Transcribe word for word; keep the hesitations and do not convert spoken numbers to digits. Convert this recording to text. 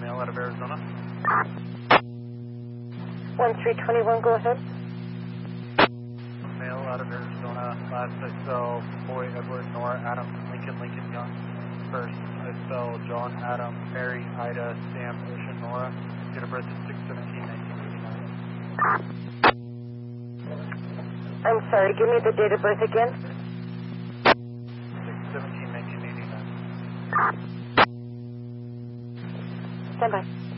male out of Arizona. one three two one, go ahead. Male out of Arizona. Last I spell boy Edward Nora Adam Lincoln Lincoln Young. First I spell John Adam Mary Ida Sam Ocean Nora. Date of birth is six seventeen nineteen eighty-nine. I'm sorry, give me the date of birth again. six seventeen nineteen eighty-nine. Stand by.